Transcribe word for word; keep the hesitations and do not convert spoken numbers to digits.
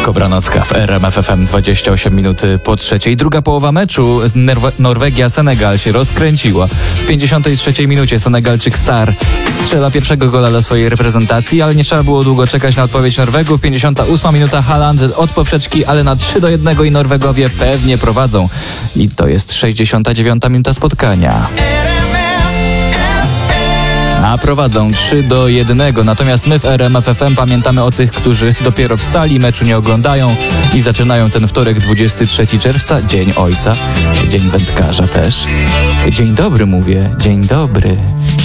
Kobranocka w R M F F M, dwadzieścia osiem minut po trzeciej. Druga połowa meczu Norwegia-Senegal się rozkręciła. W pięćdziesiątej trzeciej minucie Senegalczyk Sarr strzela pierwszego gola dla swojej reprezentacji, ale nie trzeba było długo czekać na odpowiedź Norwegów. pięćdziesiąta ósma minuta Haaland od poprzeczki, ale na trzy do jednego i Norwegowie pewnie prowadzą. I to jest sześćdziesiąta dziewiąta minuta spotkania. A prowadzą trzy do jednego, natomiast my w R M F F M pamiętamy o tych, którzy dopiero wstali, meczu nie oglądają i zaczynają ten wtorek, dwudziestego trzeciego czerwca, Dzień Ojca, Dzień Wędkarza też. Dzień dobry mówię, dzień dobry.